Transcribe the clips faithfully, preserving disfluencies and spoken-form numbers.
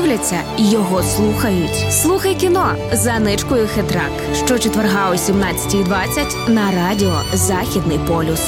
дивляться, його слухають. Слухай кіно за Ничкою Хитрак. Щочетверга о сімнадцятій двадцять на радіо «Західний полюс».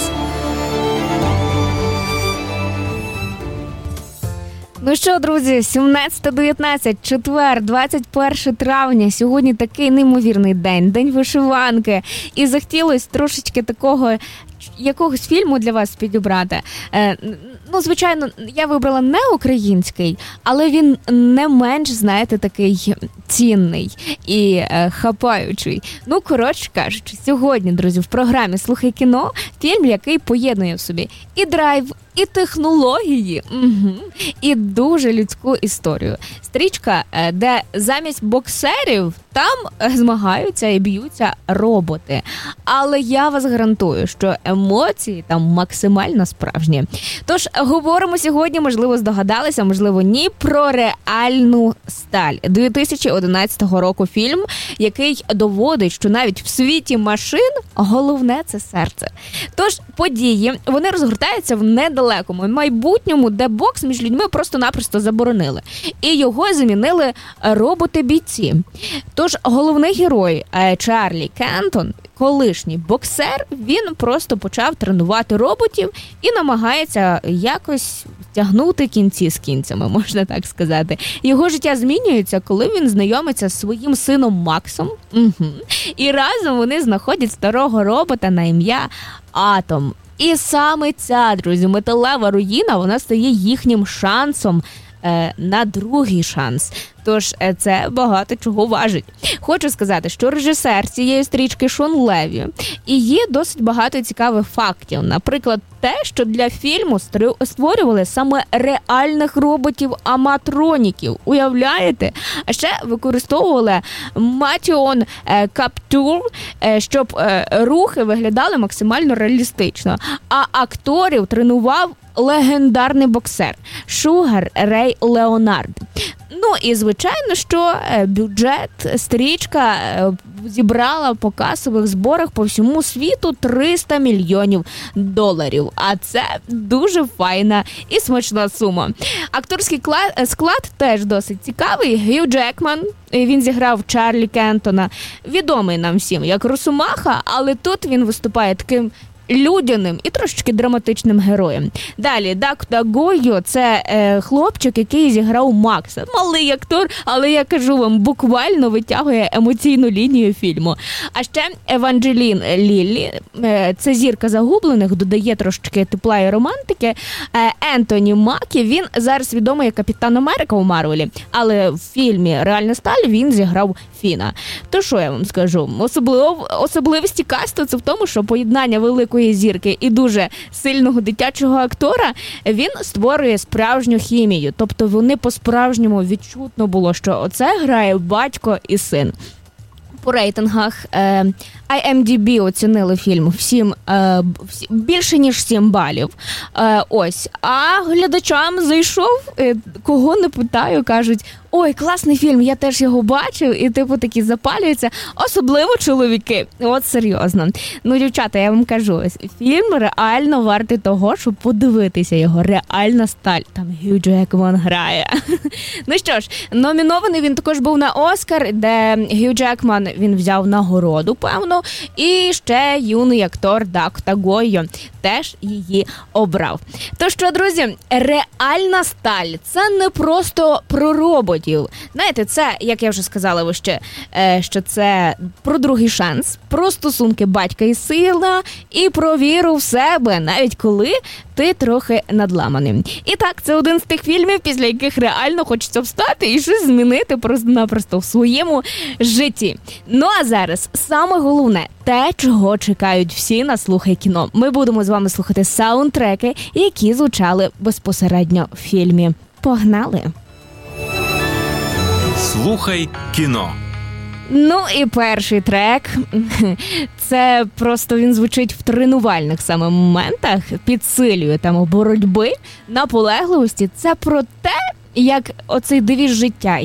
Ну що, друзі, сімнадцяте дев'ятнадцять, четвер, двадцять перше травня. Сьогодні такий неймовірний день, день вишиванки. І захотілося трошечки такого якогось фільму для вас підібрати. Е, ну, звичайно, я вибрала не український, але він не менш, знаєте, такий цінний і е, хапаючий. Ну, коротше кажучи, сьогодні, друзі, в програмі «Слухай кіно» фільм, який поєднує в собі і драйв, і технології, угу, і дуже людську історію. Стрічка, де замість боксерів там змагаються і б'ються роботи. Але я вас гарантую, що емоції там максимально справжні. Тож, говоримо сьогодні, можливо, здогадалися, можливо, ні, про «Реальну сталь». дві тисячі одинадцятого року фільм, який доводить, що навіть в світі машин головне – це серце. Тож, події, вони розгортаються в недалекому майбутньому, де бокс між людьми просто-напросто заборонили. І його замінили роботи-бійці. Тож головний герой Чарлі Кентон, колишній боксер, він просто почав тренувати роботів і намагається якось тягнути кінці з кінцями, можна так сказати. Його життя змінюється, коли він знайомиться з своїм сином Максом. Угу. І разом вони знаходять старого робота на ім'я Атом. І саме ця, друзі, металева руїна, вона стає їхнім шансом е, на другий шанс. Тож це багато чого важить. Хочу сказати, що режисер цієї стрічки Шон Леві. І є досить багато цікавих фактів. Наприклад, те, що для фільму створювали саме реальних роботів-аматроніків. Уявляєте? А ще використовували Motion Capture, щоб рухи виглядали максимально реалістично. А акторів тренував легендарний боксер Шугар Рей Леонард. Ну і, звичайно, що бюджет стрічка зібрала по касових зборах по всьому світу триста мільйонів доларів. А це дуже файна і смачна сума. Акторський склад теж досить цікавий. Гью Джекман, він зіграв Чарлі Кентона, відомий нам всім як Росомаха, але тут він виступає таким людяним і трошечки драматичним героєм. Далі, Дакота Гойо – це е, хлопчик, який зіграв Макса. Малий актор, але я кажу вам, буквально витягує емоційну лінію фільму. А ще Еванджелін Ліллі е, – це зірка загублених, додає трошечки тепла і романтики. Е, Ентоні Макі, він зараз відомий як Капітан Америка у Марвелі, але в фільмі «Реальна сталь» він зіграв Фіна. То що я вам скажу? Особливо, особливості касту – це в тому, що поєднання великої зірки і дуже сильного дитячого актора, він створює справжню хімію. Тобто вони по-справжньому відчутно було, що оце грає батько і син. По рейтингах е, ай ем ді бі оцінили фільм всім, е, всі, більше, ніж сім балів. Е, ось. А глядачам зайшов, е, кого не питаю, кажуть, ой, класний фільм, я теж його бачив, і типу такі запалюються. Особливо чоловіки. От серйозно. Ну, дівчата, я вам кажу, фільм реально вартий того, щоб подивитися його. «Реальна сталь». Там Гью Джекман грає. Ну що ж, номінований він також був на «Оскар», де Гью Джекман, він взяв нагороду, певно, і ще юний актор Дакота Гойо теж її обрав. То що, друзі, «Реальна сталь» – це не просто про роботів. Знаєте, це, як я вже сказала вище, що це про другий шанс, про стосунки батька і сина, і про віру в себе, навіть коли ти трохи надламаний. І так, це один з тих фільмів, після яких реально хочеться встати і щось змінити просто-напросто в своєму житті. Ну а зараз саме головне – те, чого чекають всі на «Слухай кіно». Ми будемо з вами слухати саундтреки, які звучали безпосередньо в фільмі. Погнали! «Слухай кіно». Ну і перший трек, це просто він звучить в тренувальних саме моментах, підсилює тему боротьби, наполегливості. Це про те, як оцей девіз життя.